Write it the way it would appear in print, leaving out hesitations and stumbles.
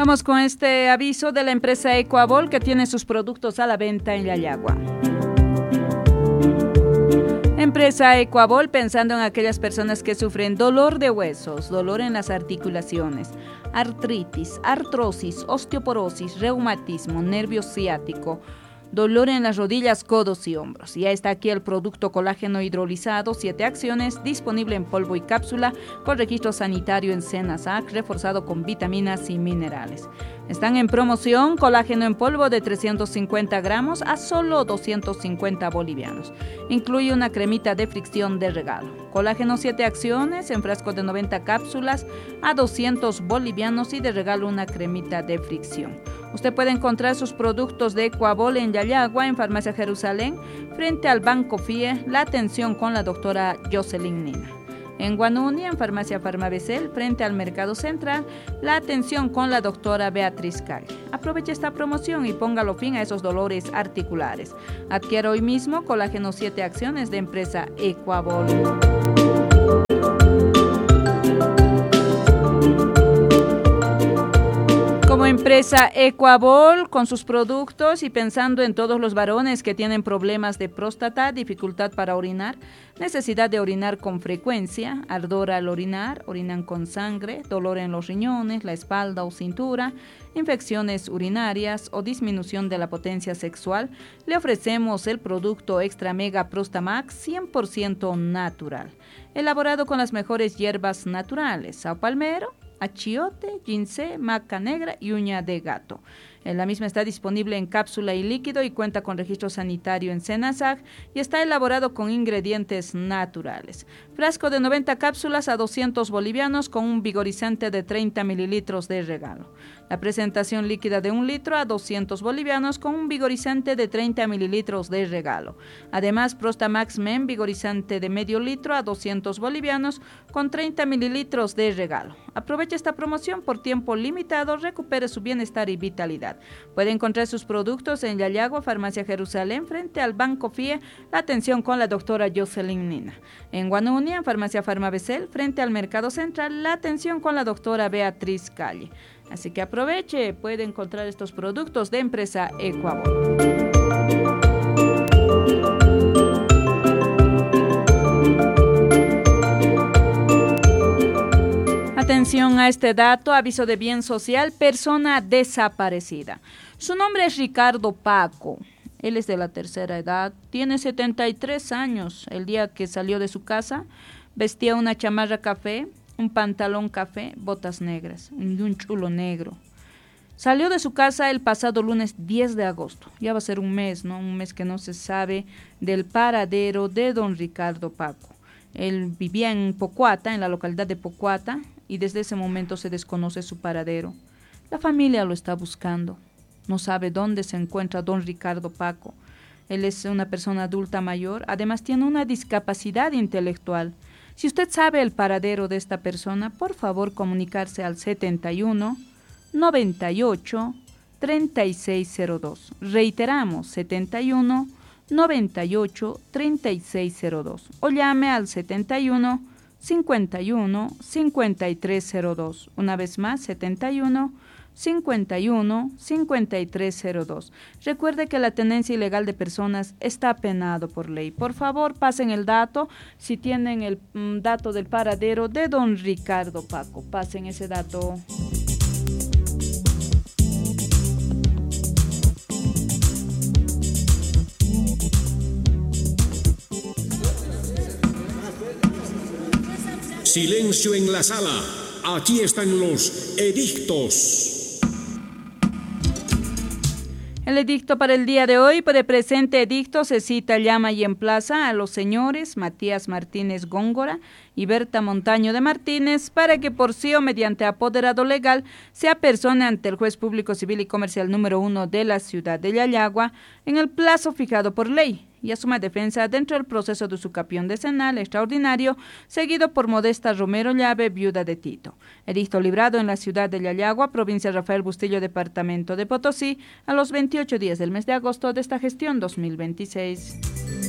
Vamos con este aviso de la empresa Ecuabol, que tiene sus productos a la venta en Yayagua. Empresa Ecuabol, pensando en aquellas personas que sufren dolor de huesos, dolor en las articulaciones, artritis, artrosis, osteoporosis, reumatismo, nervio ciático, dolor en las rodillas, codos y hombros. Ya está aquí el producto colágeno hidrolizado, 7 acciones, disponible en polvo y cápsula, con registro sanitario en Senasac, reforzado con vitaminas y minerales. Están en promoción colágeno en polvo de 350 gramos a solo 250 bolivianos. Incluye una cremita de fricción de regalo. Colágeno 7 acciones en frasco de 90 cápsulas a 200 bolivianos y de regalo una cremita de fricción. Usted puede encontrar sus productos de Ecuabol en Yayagua, en Farmacia Jerusalén, frente al Banco FIE, la atención con la doctora Jocelyn Nina. En Guanuni, en Farmacia Farmabecel, frente al Mercado Central, la atención con la doctora Beatriz Calle. Aproveche esta promoción y póngalo fin a esos dolores articulares. Adquiera hoy mismo colágeno 7 acciones de empresa Ecuabol. Como empresa Ecuabol, con sus productos y pensando en todos los varones que tienen problemas de próstata, dificultad para orinar, necesidad de orinar con frecuencia, ardor al orinar, orinan con sangre, dolor en los riñones, la espalda o cintura, infecciones urinarias o disminución de la potencia sexual, le ofrecemos el producto Extra Mega Prostamax 100% natural, elaborado con las mejores hierbas naturales, sao palmero, achiote, ginseng, maca negra y uña de gato. La misma está disponible en cápsula y líquido y cuenta con registro sanitario en Senasac y está elaborado con ingredientes naturales. Frasco de 90 cápsulas a 200 bolivianos con un vigorizante de 30 mililitros de regalo. La presentación líquida de 1 litro a 200 bolivianos con un vigorizante de 30 mililitros de regalo. Además, Prostamax Men, vigorizante de medio litro a 200 bolivianos con 30 mililitros de regalo. Aproveche esta promoción por tiempo limitado, recupere su bienestar y vitalidad. Puede encontrar sus productos en Yayagua, Farmacia Jerusalén, frente al Banco FIE, la atención con la doctora Jocelyn Nina. En Guanuni, en Farmacia Farmabecel, frente al Mercado Central, la atención con la doctora Beatriz Calle. Así que aproveche, puede encontrar estos productos de empresa Ecuabol. Atención a este dato, aviso de bien social, persona desaparecida. Su nombre es Ricardo Paco, él es de la tercera edad, tiene 73 años. El día que salió de su casa, vestía una chamarra café, un pantalón café, botas negras y un chulo negro. Salió de su casa el pasado lunes 10 de agosto, ya va a ser un mes, ¿no? Un mes que no se sabe del paradero de don Ricardo Paco. Él vivía en Pocuata, en la localidad de Pocuata, y desde ese momento se desconoce su paradero. La familia lo está buscando, no sabe dónde se encuentra don Ricardo Paco. Él es una persona adulta mayor, además tiene una discapacidad intelectual. Si usted sabe el paradero de esta persona, por favor comunicarse al 71 98 3602. Reiteramos, 71 98 3602 o llame al 71 51 5302. Una vez más, 71 51 5302. Recuerde que la tenencia ilegal de personas está penado por ley. Por favor, pasen el dato. Si tienen el dato del paradero de don Ricardo Paco, pasen ese dato. Silencio en la sala. Aquí están los edictos. El edicto para el día de hoy, por el presente edicto, se cita, llama y emplaza a los señores Matías Martínez Góngora y Berta Montaño de Martínez para que por sí o mediante apoderado legal se apersone ante el juez público civil y comercial número 1 de la ciudad de Yayagua en el plazo fijado por ley y asuma defensa dentro del proceso de usucapión decenal extraordinario, seguido por Modesta Romero Llave, viuda de Tito. Edicto librado en la ciudad de Yayagua, provincia Rafael Bustillo, departamento de Potosí, a los 28 días del mes de agosto de esta gestión 2026.